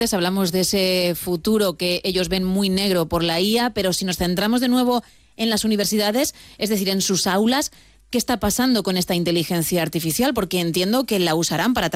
Hablamos de ese futuro que ellos ven muy negro por la IA, pero si nos centramos de nuevo en las universidades, es decir, en sus aulas, ¿qué está pasando con esta inteligencia artificial? Porque entiendo que la usarán para